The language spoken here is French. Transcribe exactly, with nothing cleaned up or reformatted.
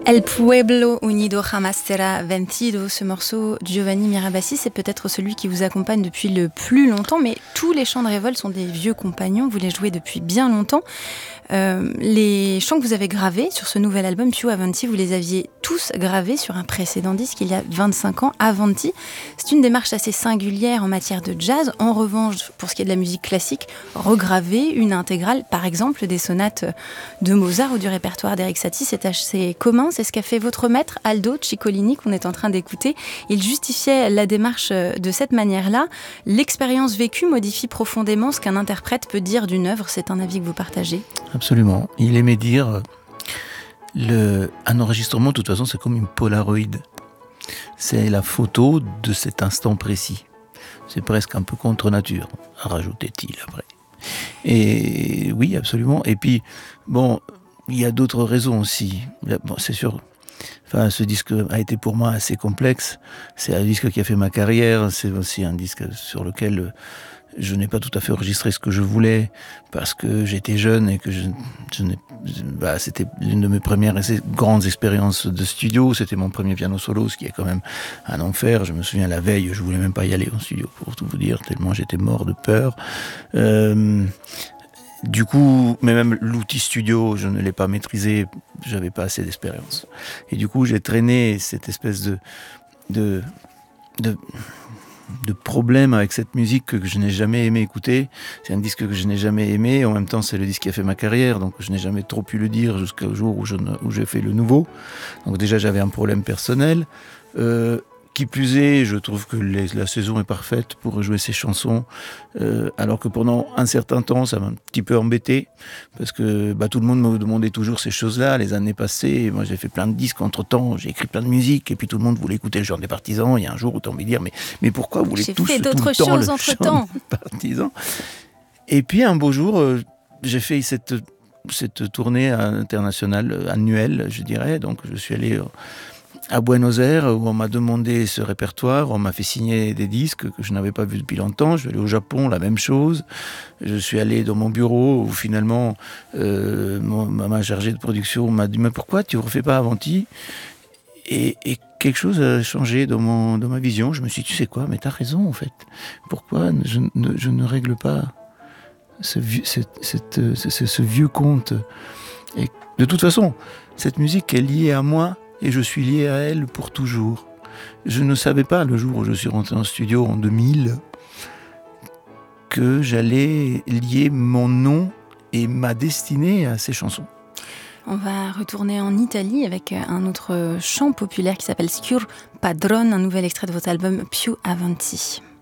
El Pueblo Unido Jamás Será Vencido, ce morceau de Giovanni Mirabassi, c'est peut-être celui qui vous accompagne depuis le plus longtemps, mais tous les chants de révolte sont des vieux compagnons, vous les jouez depuis bien longtemps. Euh, les chants que vous avez gravés sur ce nouvel album, Più Avanti, vous les aviez tous gravés sur un précédent disque il y a vingt-cinq ans, Avanti. C'est une démarche assez singulière en matière de jazz. En revanche, pour ce qui est de la musique classique, regraver une intégrale, par exemple des sonates de Mozart ou du répertoire d'Erik Satie, c'est assez commun. C'est ce qu'a fait votre maître, Aldo Ciccolini, qu'on est en train d'écouter. Il justifiait la démarche de cette manière-là. L'expérience vécue modifie profondément ce qu'un interprète peut dire d'une œuvre. C'est un avis que vous partagez ? Absolument. Il aimait dire le, un enregistrement, de toute façon, c'est comme une Polaroid. C'est la photo de cet instant précis. C'est presque un peu contre nature, rajoutait-il après. Et oui, absolument. Et puis, bon, il y a d'autres raisons aussi. Bon, c'est sûr. Enfin, ce disque a été pour moi assez complexe. C'est un disque qui a fait ma carrière. C'est aussi un disque sur lequel je n'ai pas tout à fait enregistré ce que je voulais parce que j'étais jeune et que je, je n'ai, bah, c'était l'une de mes premières grandes expériences de studio. C'était mon premier piano solo, ce qui est quand même un enfer. Je me souviens la veille, je voulais même pas y aller en studio pour tout vous dire, tellement j'étais mort de peur. Euh, Du coup, mais même l'outil studio, je ne l'ai pas maîtrisé, j'avais pas assez d'expérience. Et du coup, j'ai traîné cette espèce de de de, de problème avec cette musique que je n'ai jamais aimé écouter. C'est un disque que je n'ai jamais aimé. En même temps, c'est le disque qui a fait ma carrière, donc je n'ai jamais trop pu le dire jusqu'au jour où, je ne, où j'ai fait le nouveau. Donc déjà, j'avais un problème personnel. Euh, Qui plus est, je trouve que les, la saison est parfaite pour jouer ces chansons, euh, alors que pendant un certain temps, ça m'a un petit peu embêté, parce que bah, tout le monde me demandait toujours ces choses-là, les années passées. Moi, j'ai fait plein de disques entre-temps, j'ai écrit plein de musique, et puis tout le monde voulait écouter le chant des partisans. Il y a un jour où tu as envie de dire, mais, mais pourquoi vous voulez j'ai tous fait tout d'autres le temps choses le entre-temps. chant des partisans? Et puis un beau jour, euh, j'ai fait cette, cette tournée internationale annuelle, je dirais, donc je suis allé... Euh, à Buenos Aires, où on m'a demandé ce répertoire, on m'a fait signer des disques que je n'avais pas vus depuis longtemps. Je suis allé au Japon, la même chose. Je suis allé dans mon bureau, où finalement, euh, mon, ma chargée de production m'a dit « Mais pourquoi tu ne refais pas Avanti ?» et, et quelque chose a changé dans, mon, dans ma vision. Je me suis dit « Tu sais quoi, mais tu as raison en fait. Pourquoi je ne, je ne règle pas ce, cette, cette, ce, ce vieux conte ?» Et de toute façon, cette musique est liée à moi, et je suis lié à elle pour toujours. Je ne savais pas, le jour où je suis rentré en studio en deux mille, que j'allais lier mon nom et ma destinée à ces chansons. On va retourner en Italie avec un autre chant populaire qui s'appelle Sciur Padron, un nouvel extrait de votre album Più Avanti.